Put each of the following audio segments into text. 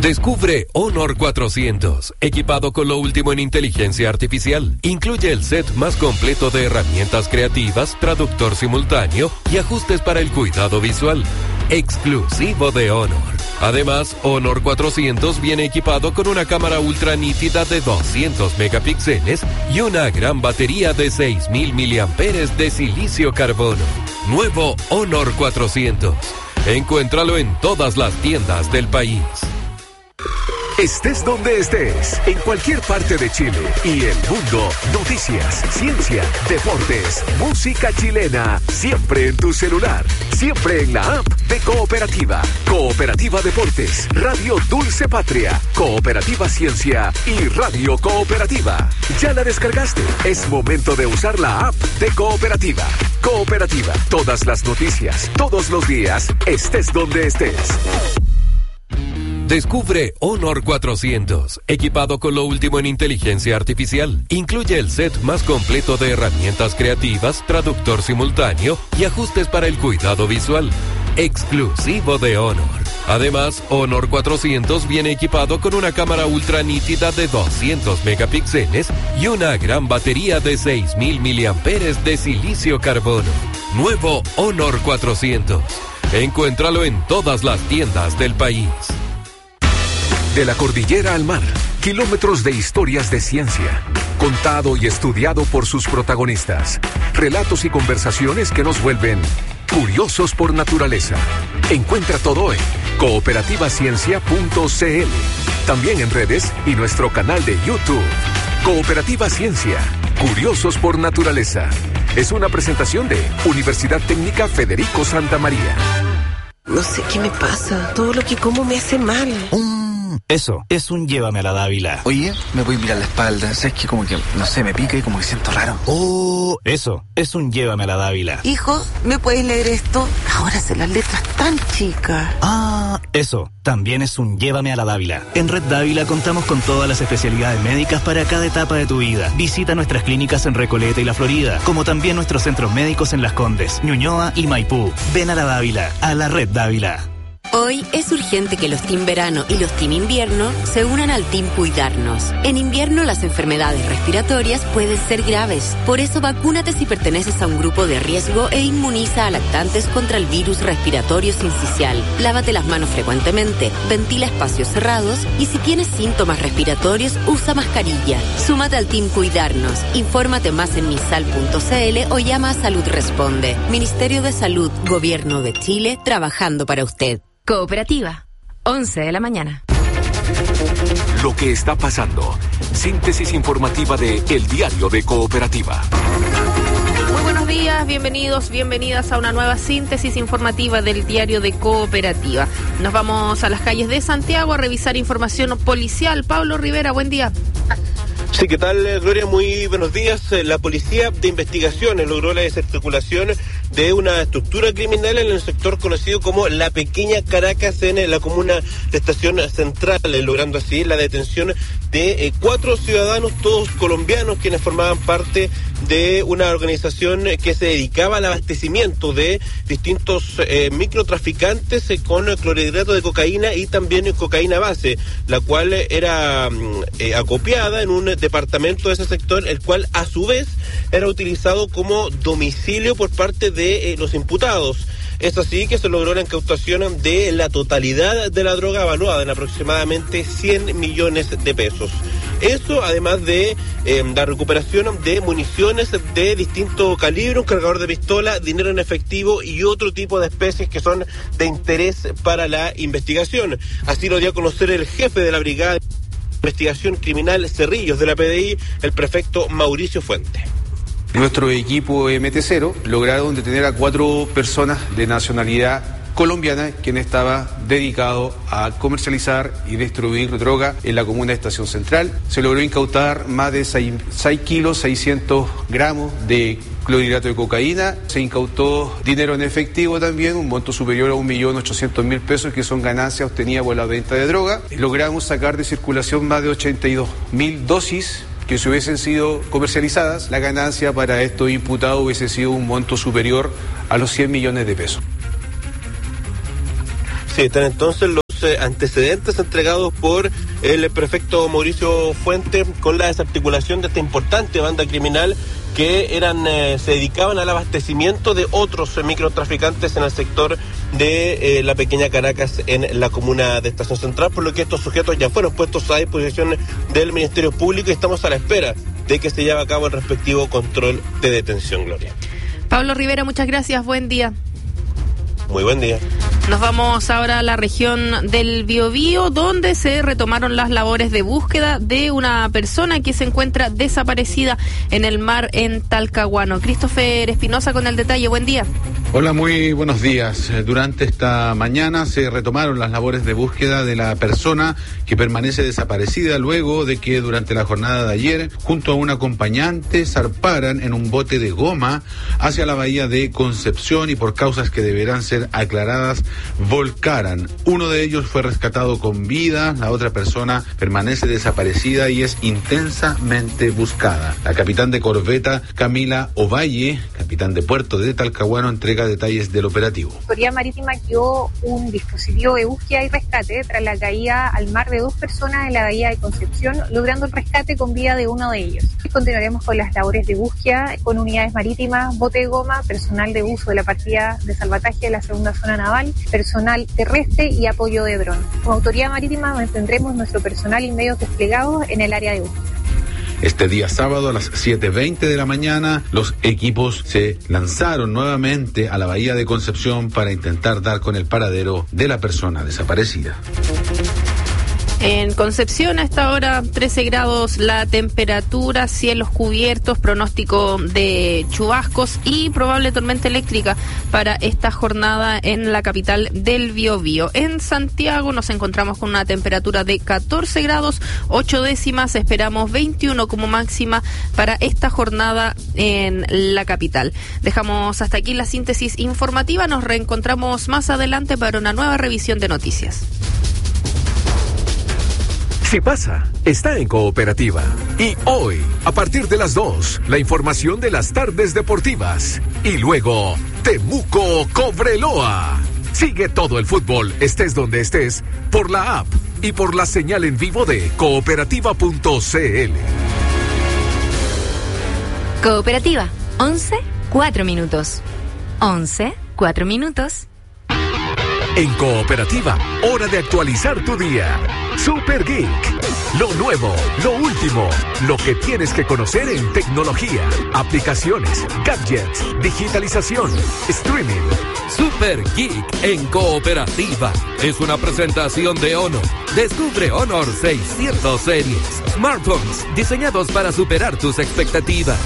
Descubre Honor 400, equipado con lo último en inteligencia artificial. Incluye el set más completo de herramientas creativas, traductor simultáneo y ajustes para el cuidado visual. Exclusivo de Honor. Además, Honor 400 viene equipado con una cámara ultra nítida de 200 megapíxeles y una gran batería de 6.000 miliamperes de silicio carbono. Nuevo Honor 400. Encuéntralo en todas las tiendas del país. Estés donde estés, en cualquier parte de Chile y el mundo, noticias, ciencia, deportes, música chilena, siempre en tu celular, siempre en la app de Cooperativa. Cooperativa Deportes, Radio Dulce Patria, Cooperativa Ciencia y Radio Cooperativa. ¿Ya la descargaste? Es momento de usar la app de Cooperativa. Cooperativa, todas las noticias, todos los días, estés donde estés. Descubre Honor 400, equipado con lo último en inteligencia artificial. Incluye el set más completo de herramientas creativas, traductor simultáneo y ajustes para el cuidado visual. Exclusivo de Honor. Además, Honor 400 viene equipado con una cámara ultra nítida de 200 megapíxeles y una gran batería de 6.000 miliamperes de silicio carbono. Nuevo Honor 400. Encuéntralo en todas las tiendas del país. De la cordillera al mar, kilómetros de historias de ciencia, contado y estudiado por sus protagonistas. Relatos y conversaciones que nos vuelven curiosos por naturaleza. Encuentra todo en cooperativaciencia.cl. También en redes y nuestro canal de YouTube. Cooperativa Ciencia, curiosos por naturaleza. Es una presentación de Universidad Técnica Federico Santa María. No sé qué me pasa. Todo lo que como me hace mal. Eso, es un llévame a la Dávila. Oye, me voy a mirar la espalda. ¿Sabes qué? Como que, no sé, me pica y como que siento raro. Eso, es un llévame a la Dávila. Hijo, ¿me puedes leer esto? Ahora sé las letras tan chicas. Eso, también es un llévame a la Dávila. En Red Dávila contamos con todas las especialidades médicas para cada etapa de tu vida. Visita nuestras clínicas en Recoleta y La Florida, como también nuestros centros médicos en Las Condes, Ñuñoa y Maipú. Ven a la Dávila, a la Red Dávila. Hoy es urgente que los Team Verano y los Team Invierno se unan al Team Cuidarnos. En invierno las enfermedades respiratorias pueden ser graves. Por eso vacúnate si perteneces a un grupo de riesgo e inmuniza a lactantes contra el virus respiratorio sincicial. Lávate las manos frecuentemente, ventila espacios cerrados y si tienes síntomas respiratorios, usa mascarilla. Súmate al Team Cuidarnos. Infórmate más en misal.cl o llama a Salud Responde. Ministerio de Salud, Gobierno de Chile, trabajando para usted. Cooperativa, 11 de la mañana. Lo que está pasando. Síntesis informativa de El Diario de Cooperativa. Muy buenos días, bienvenidos, bienvenidas a una nueva síntesis informativa del Diario de Cooperativa. Nos vamos a las calles de Santiago a revisar información policial. Pablo Rivera, buen día. Sí, ¿qué tal, Gloria? Muy buenos días. La Policía de Investigaciones logró la desarticulación de una estructura criminal en el sector conocido como La Pequeña Caracas en la comuna de Estación Central, logrando así la detención de 4 ciudadanos, todos colombianos, quienes formaban parte de una organización que se dedicaba al abastecimiento de distintos microtraficantes con clorhidrato de cocaína y también cocaína base, la cual era acopiada en un departamento de ese sector, el cual a su vez era utilizado como domicilio por parte de los imputados. Es así que se logró la incautación de la totalidad de la droga, evaluada en aproximadamente 100 millones de pesos. Eso, además de la recuperación de municiones de distinto calibre, un cargador de pistola, dinero en efectivo y otro tipo de especies que son de interés para la investigación. Así lo dio a conocer el jefe de la Brigada de Investigación Criminal Cerrillos de la PDI, el prefecto Mauricio Fuente. Nuestro equipo MT0 lograron detener a 4 personas de nacionalidad colombiana, quien estaba dedicado a comercializar y distribuir droga en la comuna de Estación Central. Se logró incautar más de 6 kilos, 600 gramos de clorhidrato de cocaína. Se incautó dinero en efectivo también, un monto superior a 1.800.000 pesos, que son ganancias obtenidas por la venta de droga. Logramos sacar de circulación más de 82.000 dosis que si hubiesen sido comercializadas, la ganancia para estos imputados hubiese sido un monto superior a los 100 millones de pesos. Sí, están entonces los antecedentes entregados por el prefecto Mauricio Fuente con la desarticulación de esta importante banda criminal que se dedicaban al abastecimiento de otros microtraficantes en el sector de la pequeña Caracas en la comuna de Estación Central, por lo que estos sujetos ya fueron puestos a disposición del Ministerio Público y estamos a la espera de que se lleve a cabo el respectivo control de detención, Gloria. Pablo Rivera, muchas gracias, buen día. Muy buen día. Nos vamos ahora a la región del Biobío, donde se retomaron las labores de búsqueda de una persona que se encuentra desaparecida en el mar en Talcahuano. Christopher Espinosa con el detalle, buen día. Hola, muy buenos días. Durante esta mañana se retomaron las labores de búsqueda de la persona que permanece desaparecida luego de que durante la jornada de ayer, junto a un acompañante, zarparan en un bote de goma hacia la bahía de Concepción y por causas que deberán ser aclaradas, volcaran. Uno de ellos fue rescatado con vida, la otra persona permanece desaparecida y es intensamente buscada. La capitán de corbeta, Camila Ovalle, capitán de puerto de Talcahuano, entrega detalles del operativo. La Autoridad Marítima guió un dispositivo de búsqueda y rescate tras la caída al mar de 2 personas en la bahía de Concepción, logrando el rescate con vida de uno de ellos. Continuaremos con las labores de búsqueda con unidades marítimas, bote de goma, personal de uso de la partida de salvataje de la segunda zona naval, personal terrestre y apoyo de dron. Como Autoridad Marítima mantendremos nuestro personal y medios desplegados en el área de búsqueda. Este día sábado a las 7:20 de la mañana, los equipos se lanzaron nuevamente a la bahía de Concepción para intentar dar con el paradero de la persona desaparecida. En Concepción, a esta hora, 13 grados la temperatura, cielos cubiertos, pronóstico de chubascos y probable tormenta eléctrica para esta jornada en la capital del Biobío. En Santiago nos encontramos con una temperatura de 14 grados, 8 décimas, esperamos 21 como máxima para esta jornada en la capital. Dejamos hasta aquí la síntesis informativa, nos reencontramos más adelante para una nueva revisión de noticias. Si pasa, está en Cooperativa. Y hoy, a partir de las 2, la información de las tardes deportivas. Y luego, Temuco Cobreloa. Sigue todo el fútbol, estés donde estés, por la app y por la señal en vivo de cooperativa.cl. Cooperativa, 11, 4 minutos. 11, 4 minutos. En Cooperativa, hora de actualizar tu día. Super Geek. Lo nuevo, lo último, lo que tienes que conocer en tecnología, aplicaciones, gadgets, digitalización, streaming. Super Geek en Cooperativa. Es una presentación de Honor. Descubre Honor 600 series. Smartphones diseñados para superar tus expectativas.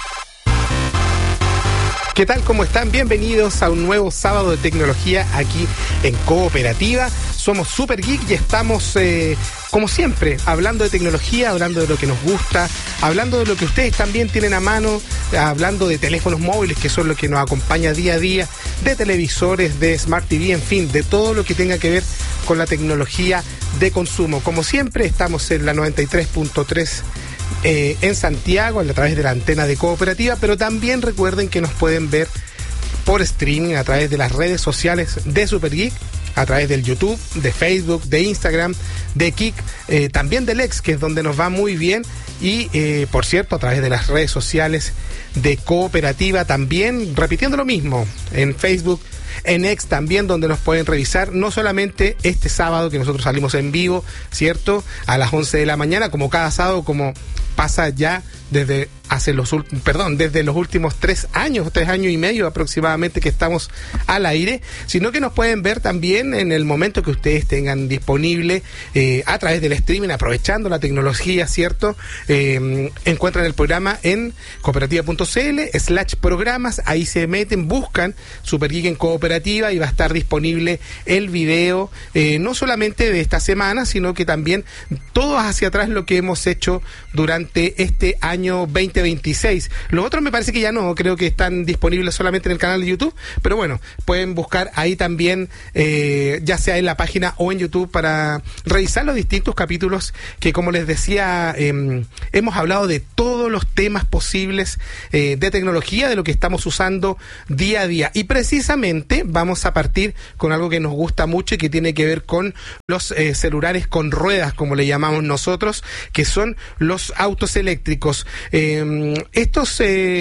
¿Qué tal? ¿Cómo están? Bienvenidos a un nuevo sábado de tecnología aquí en Cooperativa. Somos Super Geek y estamos, como siempre, hablando de tecnología, hablando de lo que nos gusta, hablando de lo que ustedes también tienen a mano, hablando de teléfonos móviles, que son lo que nos acompaña día a día, de televisores, de Smart TV, en fin, de todo lo que tenga que ver con la tecnología de consumo. Como siempre, estamos en la 93.3 en Santiago, a través de la antena de Cooperativa, pero también recuerden que nos pueden ver por streaming a través de las redes sociales de Super Geek, a través del YouTube, de Facebook, de Instagram, de Kik, también del X, que es donde nos va muy bien, y por cierto, a través de las redes sociales de Cooperativa también, repitiendo lo mismo, en Facebook, en X también, donde nos pueden revisar, no solamente este sábado que nosotros salimos en vivo, ¿cierto? A las 11 de la mañana, como cada sábado, como pasa ya desde desde los últimos 3 años y medio aproximadamente que estamos al aire, sino que nos pueden ver también en el momento que ustedes tengan disponible a través del streaming, aprovechando la tecnología, ¿cierto? Encuentran el programa en cooperativa.cl/programas, ahí se meten, buscan Super Geek en Cooperativa y va a estar disponible el video, no solamente de esta semana, sino que también todo hacia atrás lo que hemos hecho durante durante este año 2026. Los otros me parece que ya no, creo que están disponibles solamente en el canal de YouTube, pero bueno, pueden buscar ahí también, ya sea en la página o en YouTube, para revisar los distintos capítulos que, como les decía, hemos hablado de todos los temas posibles de tecnología, de lo que estamos usando día a día. Y precisamente vamos a partir con algo que nos gusta mucho y que tiene que ver con los celulares con ruedas, como le llamamos nosotros, que son los autos eléctricos. Estos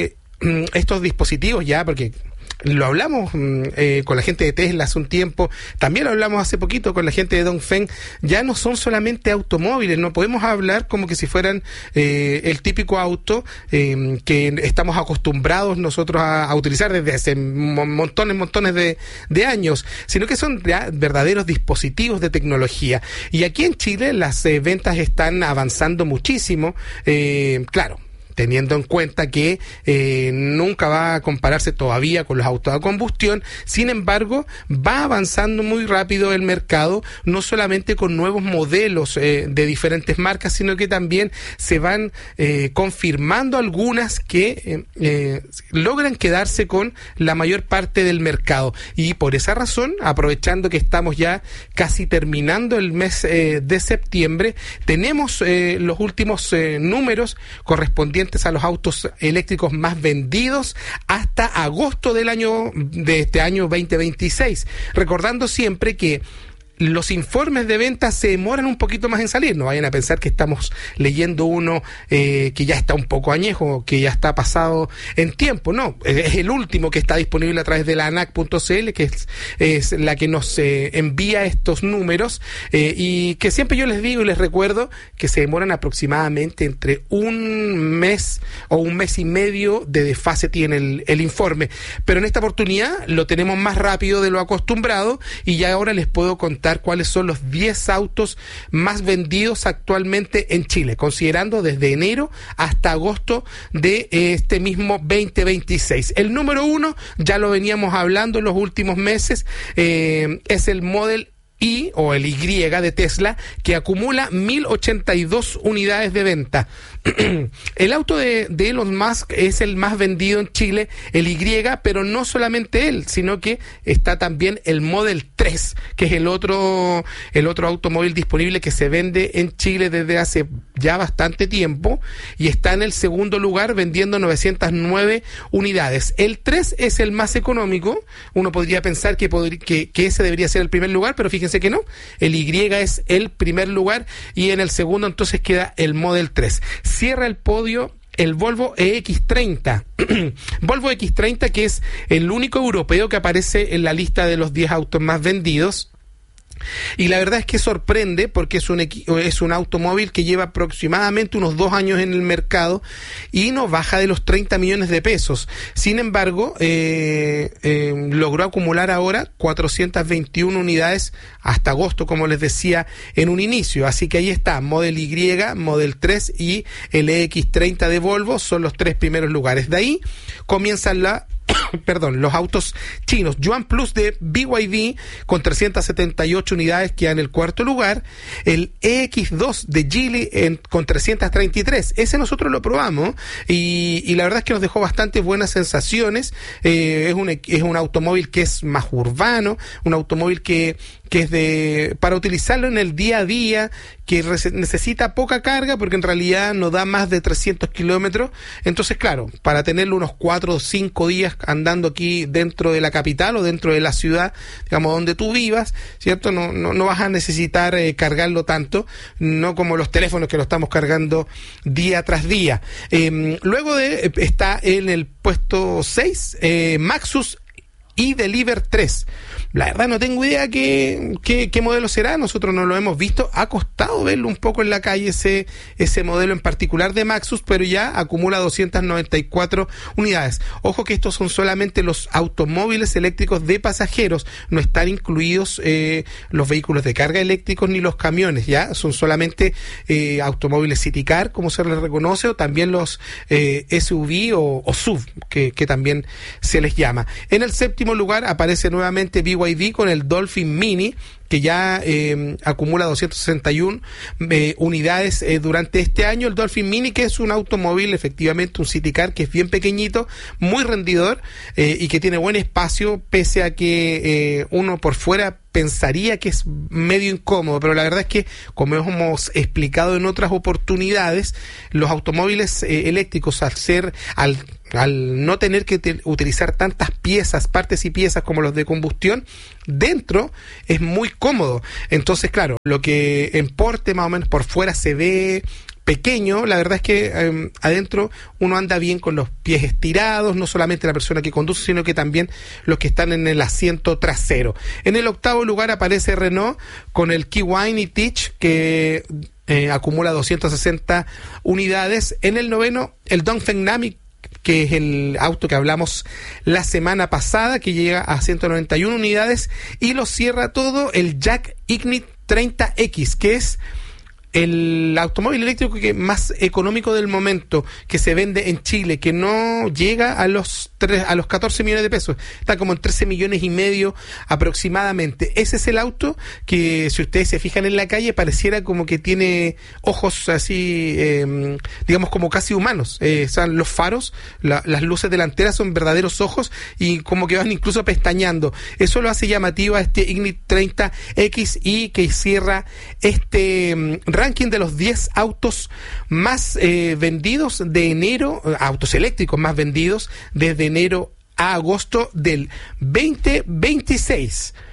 dispositivos ya, porque lo hablamos con la gente de Tesla hace un tiempo, también lo hablamos hace poquito con la gente de Dongfeng, ya no son solamente automóviles, no podemos hablar como que si fueran el típico auto que estamos acostumbrados nosotros a utilizar desde hace montones de años, sino que son ya verdaderos dispositivos de tecnología. Y aquí en Chile las ventas están avanzando muchísimo, claro, teniendo en cuenta que nunca va a compararse todavía con los autos a combustión. Sin embargo, va avanzando muy rápido el mercado, no solamente con nuevos modelos de diferentes marcas, sino que también se van confirmando algunas que logran quedarse con la mayor parte del mercado. Y por esa razón, aprovechando que estamos ya casi terminando el mes de septiembre, tenemos los últimos números correspondientes a los autos eléctricos más vendidos hasta agosto de este año 2026. Recordando siempre que los informes de ventas se demoran un poquito más en salir. No vayan a pensar que estamos leyendo uno que ya está un poco añejo, que ya está pasado en tiempo. No, es el último que está disponible a través de la ANAC.cl, que es la que nos envía estos números, y que siempre yo les digo y les recuerdo que se demoran aproximadamente entre un mes o un mes y medio de desfase tiene el informe. Pero en esta oportunidad lo tenemos más rápido de lo acostumbrado, y ya ahora les puedo contar cuáles son los 10 autos más vendidos actualmente en Chile, considerando desde enero hasta agosto de este mismo 2026. El número 1, ya lo veníamos hablando en los últimos meses, es el Model Y o el Y de Tesla, que acumula 1.082 unidades de venta. El auto de Elon Musk es el más vendido en Chile, el Y, pero no solamente él, sino que está también el Model 3, que es el otro automóvil disponible que se vende en Chile desde hace ya bastante tiempo, y está en el segundo lugar vendiendo 909 unidades. El 3 es el más económico. Uno podría pensar que ese debería ser el primer lugar, pero fíjense que no, el Y es el primer lugar, y en el segundo entonces queda el Model 3. Cierra el podio el Volvo EX30. Volvo EX30, que es el único europeo que aparece en la lista de los 10 autos más vendidos. Y la verdad es que sorprende, porque es un automóvil que lleva aproximadamente unos 2 años en el mercado y no baja de los 30 millones de pesos. Sin embargo, logró acumular ahora 421 unidades hasta agosto, como les decía en un inicio. Así que ahí está, Model Y, Model 3 y el EX30 de Volvo son los 3 primeros lugares. De ahí comienzan los autos chinos. Yuan Plus de BYD con 378 unidades queda en el cuarto lugar. El EX2 de Geely con 333. Ese nosotros lo probamos y la verdad es que nos dejó bastante buenas sensaciones. Es un automóvil que es más urbano, un automóvil que es para utilizarlo en el día a día, que necesita poca carga porque en realidad no da más de 300 kilómetros. Entonces, claro, para tenerlo unos 4 o 5 días andando aquí dentro de la capital o dentro de la ciudad, digamos, donde tú vivas, ¿cierto? No vas a necesitar cargarlo tanto, no como los teléfonos que lo estamos cargando día tras día. Luego está en el puesto 6, Maxus e-Deliver 3. La verdad no tengo idea qué modelo será, nosotros no lo hemos visto, ha costado verlo un poco en la calle ese modelo en particular de Maxus, pero ya acumula 294 unidades. Ojo que estos son solamente los automóviles eléctricos de pasajeros, no están incluidos los vehículos de carga eléctricos ni los camiones, ya son solamente automóviles City Car, como se les reconoce, o también los SUV o SUV, que también se les llama. En el séptimo lugar aparece nuevamente BYD con el Dolphin Mini, que ya acumula 261 unidades durante este año. El Dolphin Mini, que es un automóvil, efectivamente un city car, que es bien pequeñito, muy rendidor y que tiene buen espacio, pese a que uno por fuera pensaría que es medio incómodo, pero la verdad es que, como hemos explicado en otras oportunidades, los automóviles eléctricos, al no tener que utilizar tantas partes y piezas como los de combustión, dentro es muy cómodo. Entonces, claro, lo que en porte más o menos por fuera se ve pequeño, la verdad es que adentro uno anda bien con los pies estirados, no solamente la persona que conduce, sino que también los que están en el asiento trasero. En el 8º lugar aparece Renault con el Keyline y Teach, que acumula 260 unidades. En el 9º, el Dongfeng Nami, que es el auto que hablamos la semana pasada, que llega a 191 unidades, y lo cierra todo el Jack Ignit 30X, que es el automóvil eléctrico que más económico del momento, que se vende en Chile, que no llega a los 14 millones de pesos, está como en 13 millones y medio aproximadamente. Ese es el auto que, si ustedes se fijan en la calle, pareciera como que tiene ojos así, digamos como casi humanos. Son los faros, las luces delanteras son verdaderos ojos y como que van incluso pestañeando. Eso lo hace llamativo a este Ignit 30X, y que cierra este ranking de los 10 autos más vendidos de enero, autos eléctricos más vendidos desde enero a agosto del 2026.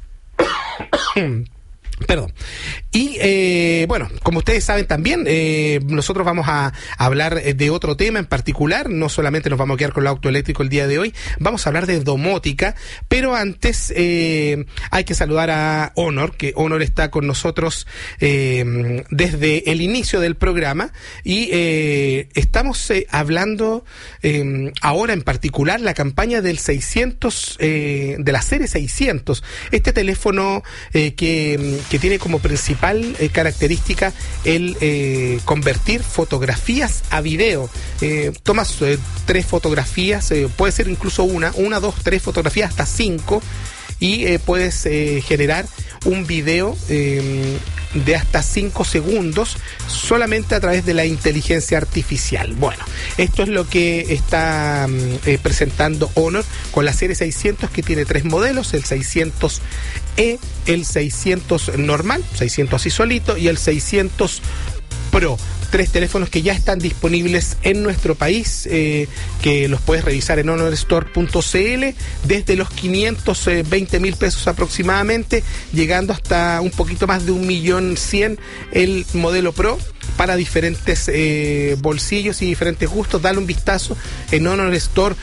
Perdón. Y bueno, como ustedes saben también, nosotros vamos a hablar de otro tema en particular. No solamente nos vamos a quedar con el auto eléctrico el día de hoy, vamos a hablar de domótica, pero antes hay que saludar a Honor, que Honor está con nosotros desde el inicio del programa, y estamos hablando ahora en particular la campaña del 600, de la serie 600, este teléfono que tiene como principal característica el convertir fotografías a video. Tomas 3 fotografías, puede ser incluso una, 2, 3 fotografías, hasta 5, y puedes generar un video de hasta 5 segundos solamente a través de la inteligencia artificial. Bueno, esto es lo que está presentando Honor con la serie 600, que tiene 3 modelos: el 600E, el 600 normal, 600 así solito, y el 600 Pro. 3 teléfonos que ya están disponibles en nuestro país, que los puedes revisar en honorstore.cl, desde los 520,000 pesos aproximadamente, llegando hasta un poquito más de 1.100.000 el modelo Pro, para diferentes bolsillos y diferentes gustos. Dale un vistazo en honorstore.cl.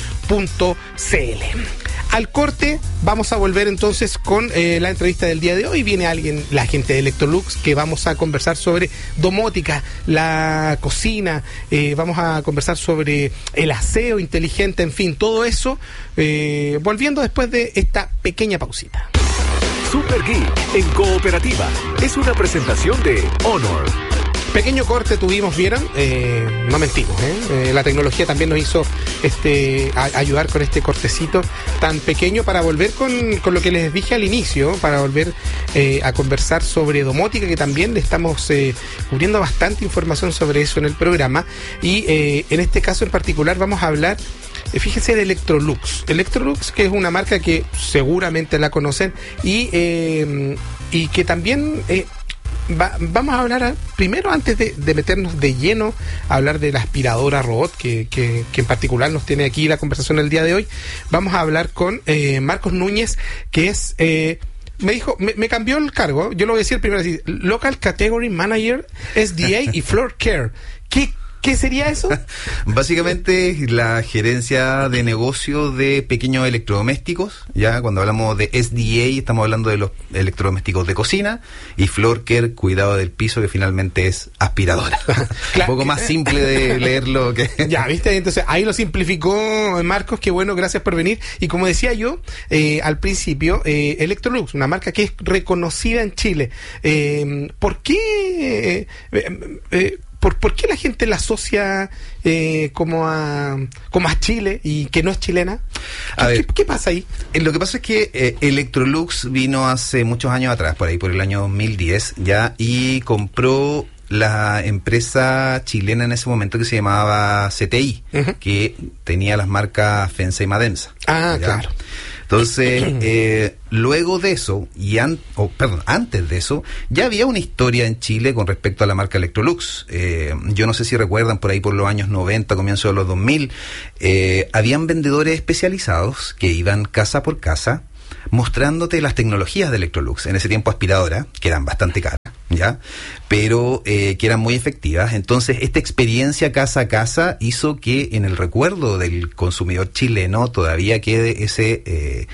Al corte vamos a volver entonces con la entrevista del día de hoy. Viene alguien, la gente de Electrolux, que vamos a conversar sobre domótica, la cocina, vamos a conversar sobre el aseo inteligente, en fin, todo eso, volviendo después de esta pequeña pausita. Super Geek en Cooperativa es una presentación de Honor. Pequeño corte tuvimos, ¿vieron? No mentimos, la tecnología también nos hizo ayudar con este cortecito tan pequeño, para volver con lo que les dije al inicio, para volver a conversar sobre domótica, que también le estamos cubriendo bastante información sobre eso en el programa. Y en este caso en particular vamos a hablar, fíjense, de Electrolux. Electrolux, que es una marca que seguramente la conocen, y que también... vamos a hablar primero, antes de meternos de lleno a hablar de la aspiradora robot, que en particular nos tiene aquí la conversación el día de hoy. Vamos a hablar con Marcos Núñez, que es... me dijo, me cambió el cargo, yo lo voy a decir primero así: Local Category Manager, SDA y Floor Care. ¿Qué sería eso? Básicamente la gerencia de negocio de pequeños electrodomésticos. Ya cuando hablamos de SDA estamos hablando de los electrodomésticos de cocina, y Floor Care, cuidado del piso, que finalmente es aspiradora. Claro, un poco más simple de leerlo que... Ya, ¿viste? Entonces ahí lo simplificó Marcos, qué bueno, gracias por venir. Y como decía yo al principio, Electrolux, una marca que es reconocida en Chile. ¿Por qué ¿por qué la gente la asocia como a Chile y que no es chilena? ¿Qué pasa ahí? Lo que pasa es que Electrolux vino hace muchos años atrás, por ahí por el año 2010 ya, y compró la empresa chilena en ese momento que se llamaba CTI, que tenía las marcas FENSA y Madensa. Claro. Entonces, luego de eso, antes de eso, ya había una historia en Chile con respecto a la marca Electrolux. Yo no sé si recuerdan, por ahí por los años 90, comienzo de los 2000, habían vendedores especializados que iban casa por casa mostrándote las tecnologías de Electrolux. En ese tiempo aspiradoras, que eran bastante caras, ¿ya? Pero que eran muy efectivas. Entonces, esta experiencia casa a casa hizo que en el recuerdo del consumidor chileno todavía quede ese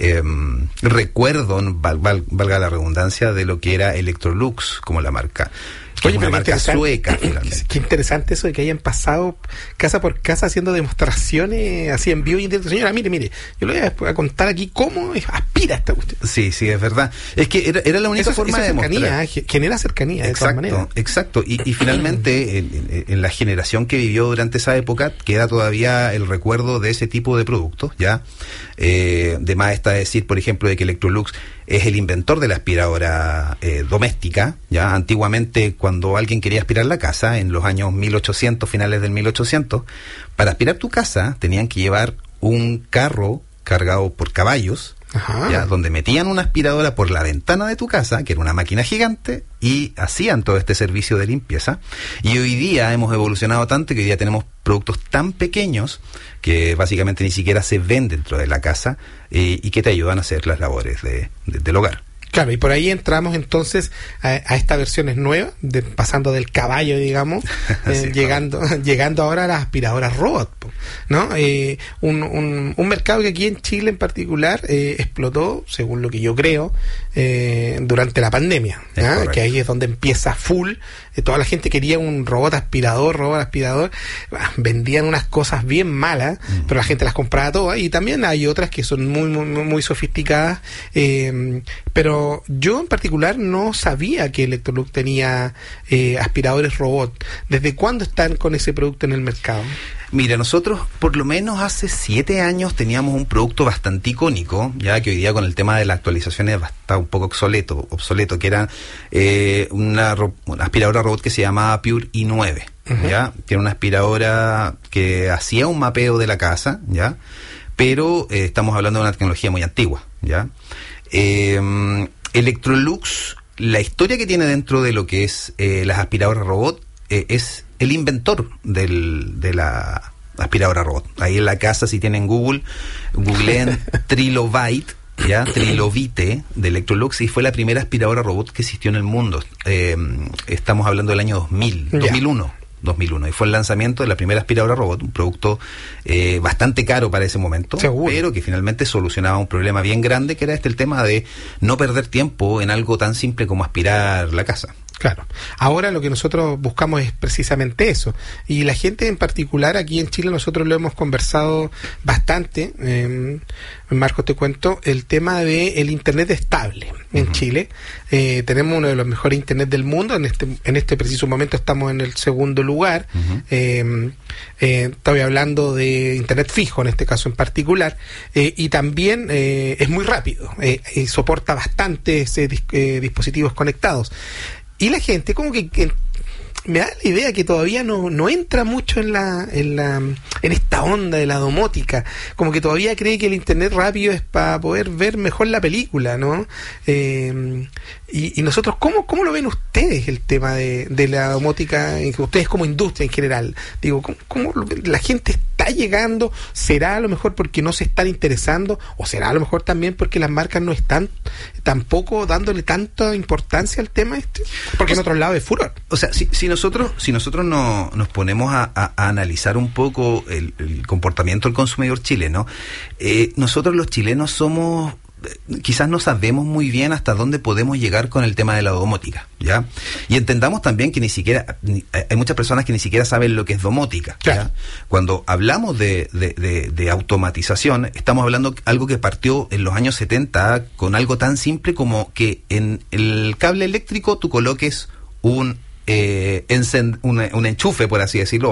recuerdo, valga la redundancia, de lo que era Electrolux como la marca. Que es una marca sueca, finalmente. Qué interesante eso de que hayan pasado casa por casa haciendo demostraciones así en vivo y en directo. Señora, mire, yo le voy a contar aquí cómo aspira esta cuestión. Sí, es verdad. Es que era la única forma de demostrar. Genera cercanía, de todas maneras. Exacto. Y finalmente, en la generación que vivió durante esa época, queda todavía el recuerdo de ese tipo de productos, ¿ya? De más está decir, por ejemplo, de que Electrolux es el inventor de la aspiradora doméstica, ¿ya? Antiguamente, cuando alguien quería aspirar la casa, en los años 1800, finales del 1800, para aspirar tu casa tenían que llevar un carro cargado por caballos, ¿ya? Donde metían una aspiradora por la ventana de tu casa, que era una máquina gigante, y hacían todo este servicio de limpieza. Y hoy día hemos evolucionado tanto que hoy día tenemos productos tan pequeños que básicamente ni siquiera se ven dentro de la casa y que te ayudan a hacer las labores del hogar. Claro, y por ahí entramos entonces a estas versiones nuevas, pasando del caballo, digamos, sí, llegando ahora a las aspiradoras robot, ¿no? Un mercado que aquí en Chile en particular explotó, según lo que yo creo, durante la pandemia, ¿no? Que ahí es donde empieza full. Toda la gente quería un robot aspirador. Vendían unas cosas bien malas, pero la gente las compraba todas, y también hay otras que son muy, muy, muy sofisticadas, pero yo en particular no sabía que Electrolux tenía aspiradores robot. ¿Desde cuándo están con ese producto en el mercado? Mira, nosotros por lo menos hace 7 años teníamos un producto bastante icónico, ya que hoy día con el tema de la actualización está un poco obsoleto, que era una aspiradora robot que se llamaba Pure i9, ¿ya? Que era una aspiradora que hacía un mapeo de la casa, ¿ya? Pero estamos hablando de una tecnología muy antigua, ¿ya? Electrolux, la historia que tiene dentro de lo que es las aspiradoras robot, es el inventor de la aspiradora robot. Ahí en la casa, si tienen googleen Trilobite, ¿ya? Trilovite de Electrolux, y fue la primera aspiradora robot que existió en el mundo. Estamos hablando del año 2001, y fue el lanzamiento de la primera aspiradora robot, un producto bastante caro para ese momento, pero que finalmente solucionaba un problema bien grande, que era el tema de no perder tiempo en algo tan simple como aspirar la casa. Claro. Ahora lo que nosotros buscamos es precisamente eso. Y la gente en particular aquí en Chile, nosotros lo hemos conversado bastante. Marcos, te cuento, el tema de el internet estable en Chile. Tenemos uno de los mejores internet del mundo. En este preciso momento estamos en el segundo lugar. Estoy hablando de internet fijo en este caso en particular. Y también es muy rápido. Y soporta bastantes dispositivos conectados. Y la gente como que me da la idea que todavía no entra mucho en esta onda de la domótica, como que todavía cree que el internet rápido es para poder ver mejor la película, ¿no? Y nosotros, ¿cómo lo ven ustedes el tema de la domótica, ustedes como industria en general? Digo, ¿cómo la gente está llegando? ¿Será a lo mejor porque no se están interesando? ¿O será a lo mejor también porque las marcas no están tampoco dándole tanta importancia al tema este? Porque en otros lados es furor. O sea, si nosotros nos ponemos a analizar un poco el comportamiento del consumidor chileno, nosotros los chilenos somos... quizás no sabemos muy bien hasta dónde podemos llegar con el tema de la domótica, ¿ya? Y entendamos también que hay muchas personas que ni siquiera saben lo que es domótica, ¿ya? Claro. Cuando hablamos de automatización, estamos hablando de algo que partió en los años 70 con algo tan simple como que en el cable eléctrico tú coloques un un enchufe, por así decirlo, o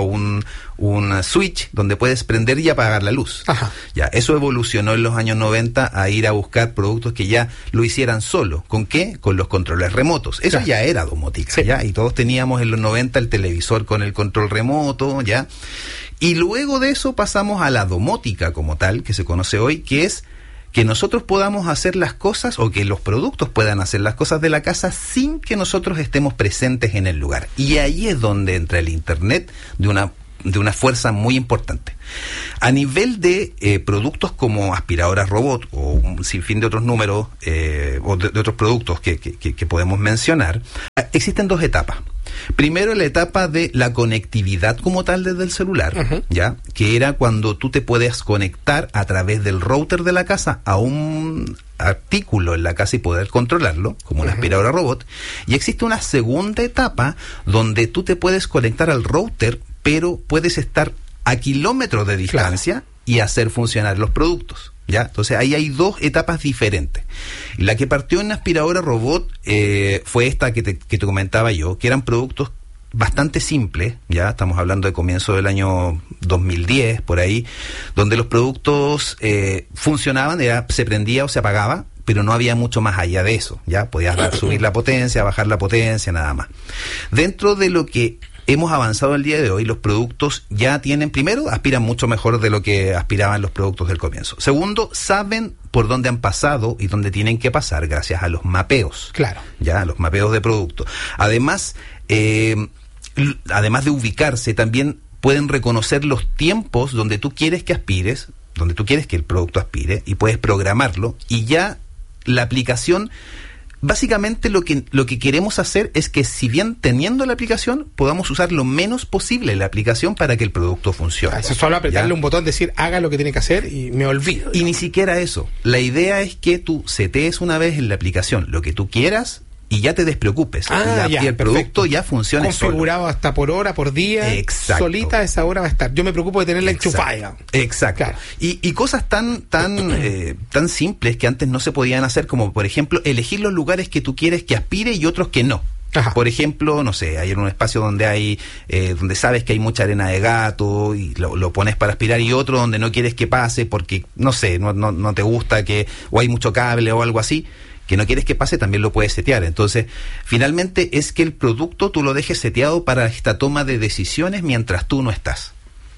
un switch donde puedes prender y apagar la luz. Ajá. Ya, eso evolucionó en los años 90 a ir a buscar productos que ya lo hicieran solo. ¿Con qué? Con los controles remotos. Eso ya era domótica, sí. ¿Ya? Y todos teníamos en los 90 el televisor con el control remoto, ¿ya? Y luego de eso pasamos a la domótica como tal, que se conoce hoy, que es que nosotros podamos hacer las cosas o que los productos puedan hacer las cosas de la casa sin que nosotros estemos presentes en el lugar. Y ahí es donde entra el Internet de una fuerza muy importante. A nivel de productos como aspiradoras robot o un sinfín de otros números o de otros productos que podemos mencionar, existen dos etapas. Primero, la etapa de la conectividad como tal desde el celular, ¿ya? Que era cuando tú te puedes conectar a través del router de la casa a un artículo en la casa y poder controlarlo, como una aspiradora robot. Y existe una segunda etapa donde tú te puedes conectar al router, pero puedes estar a kilómetros de distancia y hacer funcionar los productos. ¿Ya? Entonces ahí hay dos etapas diferentes. La que partió en aspiradora robot fue esta que te comentaba yo, que eran productos bastante simples, ya estamos hablando de comienzo del año 2010, por ahí, donde los productos funcionaban, se prendía o se apagaba, pero no había mucho más allá de eso, ya podías subir la potencia, bajar la potencia, nada más. Dentro de lo que hemos avanzado el día de hoy, los productos ya tienen, primero, aspiran mucho mejor de lo que aspiraban los productos del comienzo. Segundo, saben por dónde han pasado y dónde tienen que pasar gracias a los mapeos. Claro. Ya, los mapeos de producto. Además de ubicarse, también pueden reconocer los tiempos donde tú quieres que aspires, donde tú quieres que el producto aspire, y puedes programarlo, y ya la aplicación... Básicamente lo que queremos hacer es que, si bien teniendo la aplicación, podamos usar lo menos posible la aplicación para que el producto funcione. Eso es solo apretarle un botón, decir haga lo que tiene que hacer y me olvido. Y ni siquiera eso. La idea es que tú setees una vez en la aplicación lo que tú quieras y ya te despreocupes. Y el producto ya funciona configurado solo. Hasta por hora, por día. Exacto. Solita a esa hora va a estar. Yo me preocupo de tenerla enchufada. Exacto. Claro. Y cosas tan simples que antes no se podían hacer, como por ejemplo elegir los lugares que tú quieres que aspire y otros que no. Ajá. Por ejemplo, no sé, hay un espacio donde hay donde sabes que hay mucha arena de gato y lo pones para aspirar, y otro donde no quieres que pase porque, no sé, no te gusta o hay mucho cable o algo así que no quieres que pase, también lo puedes setear. Entonces, finalmente es que el producto tú lo dejes seteado para esta toma de decisiones mientras tú no estás.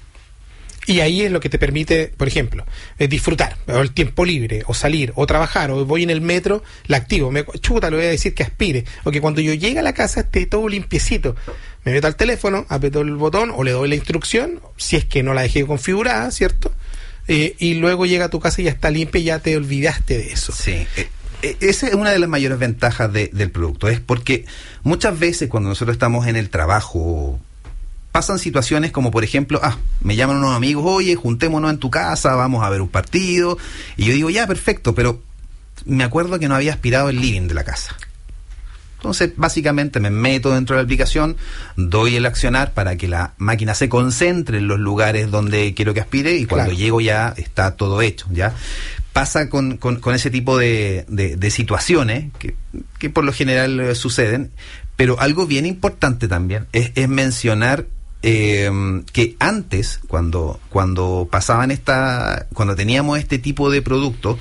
Y ahí es lo que te permite, por ejemplo, disfrutar, o el tiempo libre, o salir, o trabajar, o voy en el metro, la activo, le voy a decir que aspire, o que cuando yo llegue a la casa esté todo limpiecito. Me meto al teléfono, aprieto el botón, o le doy la instrucción, si es que no la dejé configurada, ¿cierto? Y luego llega a tu casa y ya está limpia y ya te olvidaste de eso. Sí. Esa es una de las mayores ventajas del producto, es porque muchas veces cuando nosotros estamos en el trabajo pasan situaciones como, por ejemplo, me llaman unos amigos, oye, juntémonos en tu casa, vamos a ver un partido, y yo digo, ya, perfecto, pero me acuerdo que no había aspirado el living de la casa. Entonces, básicamente me meto dentro de la aplicación, doy el accionar para que la máquina se concentre en los lugares donde quiero que aspire, y cuando llego ya está todo hecho, ¿ya? Pasa con ese tipo de situaciones que por lo general suceden, pero algo bien importante también es mencionar que antes, cuando pasaban cuando teníamos este tipo de producto,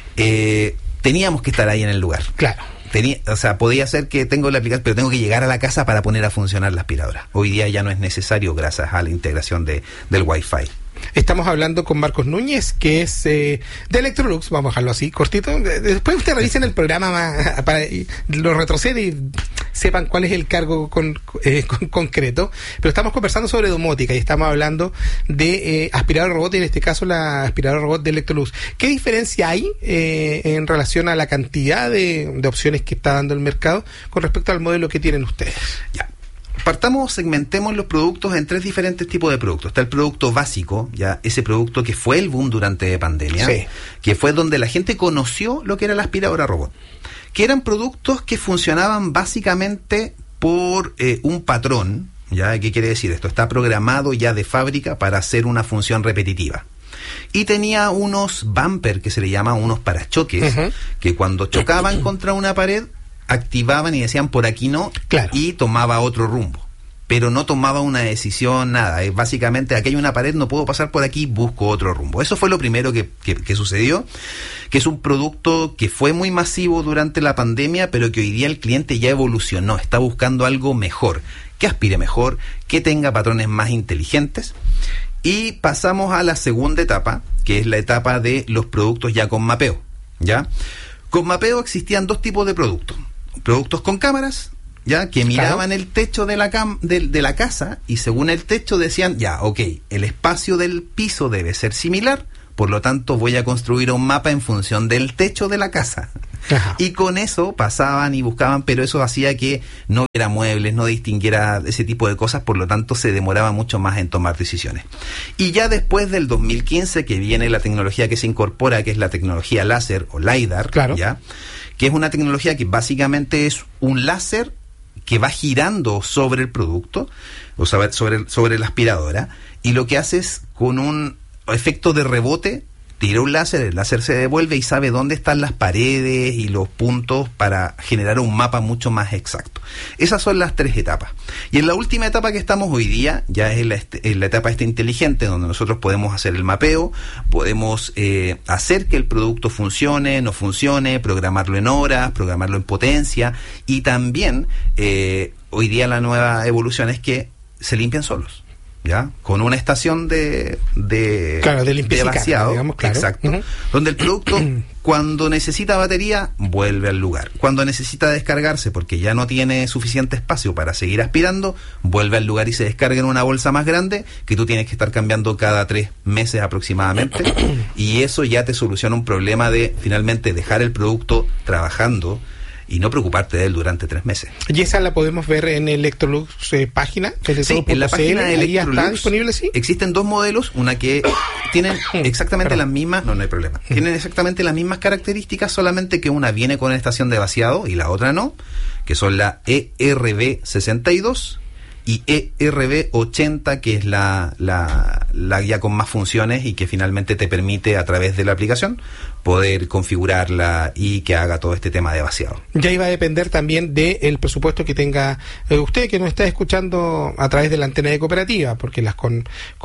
teníamos que estar ahí en el lugar. Claro. Podía ser que tengo la aplicación, pero tengo que llegar a la casa para poner a funcionar la aspiradora. Hoy día ya no es necesario gracias a la integración del Wi-Fi. Estamos hablando con Marcos Núñez, que es de Electrolux, vamos a dejarlo así, cortito. Después ustedes revisen el programa para lo retroceden y sepan cuál es el cargo concreto. Pero estamos conversando sobre domótica y estamos hablando de aspiradora robot, y en este caso la aspiradora robot de Electrolux. ¿Qué diferencia hay en relación a la cantidad de opciones que está dando el mercado con respecto al modelo que tienen ustedes? Ya. Segmentemos los productos en 3 diferentes tipos de productos. Está el producto básico, ya ese producto que fue el boom durante pandemia, que fue donde la gente conoció lo que era la aspiradora robot, que eran productos que funcionaban básicamente por un patrón, ¿ya? ¿Qué quiere decir esto? Está programado ya de fábrica para hacer una función repetitiva. Y tenía unos bumper, que se le llama unos parachoques, que cuando chocaban contra una pared, activaban y decían por aquí no, claro, y tomaba otro rumbo. Pero no tomaba una decisión, nada. Básicamente, aquí hay una pared, no puedo pasar por aquí, busco otro rumbo. Eso fue lo primero que sucedió, que es un producto que fue muy masivo durante la pandemia, pero que hoy día el cliente ya evolucionó, está buscando algo mejor, que aspire mejor, que tenga patrones más inteligentes. Y pasamos a la segunda etapa, que es la etapa de los productos ya con mapeo, ¿ya? Con mapeo existían dos tipos de productos. Productos con cámaras, ya, que miraban, claro, el techo de la casa, y según el techo decían, ya, ok, el espacio del piso debe ser similar, por lo tanto voy a construir un mapa en función del techo de la casa. Ajá. Y con eso pasaban y buscaban, pero eso hacía que no hubiera muebles, no distinguiera ese tipo de cosas, por lo tanto se demoraba mucho más en tomar decisiones. Y ya después del 2015, que viene la tecnología que se incorpora, que es la tecnología láser o LiDAR, claro, ya, que es una tecnología que básicamente es un láser que va girando sobre el producto, o sea, sobre la aspiradora, y lo que hace es, con un efecto de rebote, tira un láser, el láser se devuelve y sabe dónde están las paredes y los puntos para generar un mapa mucho más exacto. Esas son las tres etapas. Y en la última etapa que estamos hoy día, ya es en la etapa inteligente, donde nosotros podemos hacer el mapeo, podemos hacer que el producto funcione, no funcione, programarlo en horas, programarlo en potencia, y también hoy día la nueva evolución es que se limpian solos, ¿ya? Con una estación de vaciado, digamos, claro, exacto, donde el producto, cuando necesita batería, vuelve al lugar. Cuando necesita descargarse, porque ya no tiene suficiente espacio para seguir aspirando, vuelve al lugar y se descarga en una bolsa más grande, que tú tienes que estar cambiando cada 3 meses aproximadamente, y eso ya te soluciona un problema de, finalmente, dejar el producto trabajando y no preocuparte de él durante 3 meses. Y esa la podemos ver en Electrolux página. Sí, en la página de Electrolux está disponible, ¿sí? Existen 2 modelos, una que tienen exactamente las mismas, no hay problema, tienen exactamente las mismas características, solamente que una viene con estación de vaciado y la otra no, que son la ERB62 y ERB80, que es la guía con más funciones y que finalmente te permite, a través de la aplicación, poder configurarla y que haga todo este tema de vaciado. Ya iba a depender también del presupuesto que tenga usted, que nos está escuchando a través de la antena de Cooperativa, porque las con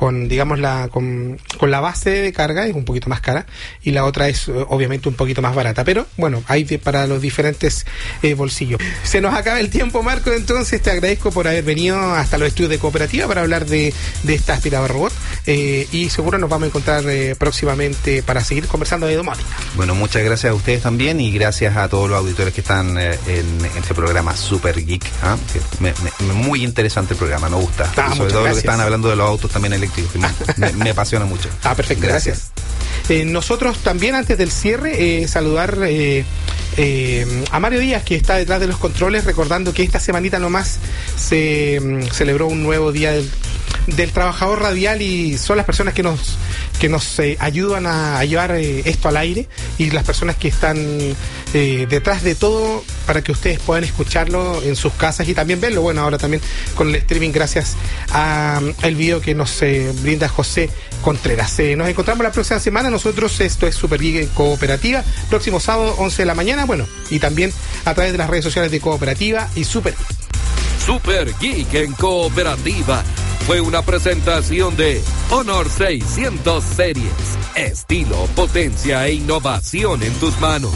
la base de carga es un poquito más cara y la otra es obviamente un poquito más barata, pero bueno, hay para los diferentes bolsillos. Se nos acaba el tiempo, Marco, entonces te agradezco por haber venido hasta los estudios de Cooperativa para hablar de esta aspiradora robot, y seguro nos vamos a encontrar próximamente para seguir conversando de domótica. Bueno, muchas gracias a ustedes también, y gracias a todos los auditores que están en este programa Super Geek, muy interesante el programa, me gusta, sobre todo lo que están hablando de los autos también eléctricos, me apasiona mucho. Perfecto, gracias. Nosotros también, antes del cierre, saludar a Mario Díaz, que está detrás de los controles, recordando que esta semanita nomás se celebró un nuevo día del trabajador radial, y son las personas que nos ayudan a llevar esto al aire, y las personas que están detrás de todo para que ustedes puedan escucharlo en sus casas y también verlo, bueno, ahora también con el streaming, gracias al video que nos brinda José Contreras. Nos encontramos la próxima semana. Nosotros, esto es Super Geek en Cooperativa, próximo sábado 11 de la mañana, bueno, y también a través de las redes sociales de Cooperativa y Super Geek. Super Geek en Cooperativa fue una presentación de Honor 600 Series. Estilo, potencia e innovación en tus manos.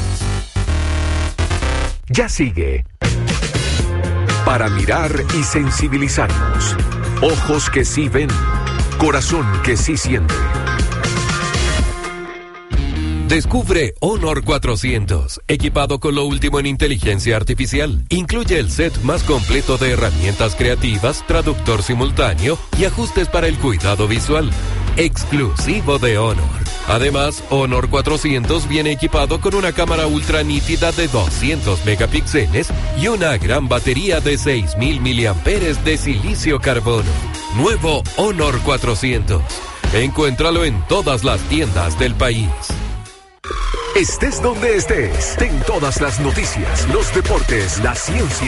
Ya sigue. Para mirar y sensibilizarnos. Ojos que sí ven. Corazón que sí siente. Descubre Honor 400, equipado con lo último en inteligencia artificial. Incluye el set más completo de herramientas creativas, traductor simultáneo y ajustes para el cuidado visual. Exclusivo de Honor. Además, Honor 400 viene equipado con una cámara ultra nítida de 200 megapíxeles y una gran batería de 6.000 miliamperes de silicio carbono. Nuevo Honor 400. Encuéntralo en todas las tiendas del país. Estés donde estés, ten todas las noticias, los deportes, la ciencia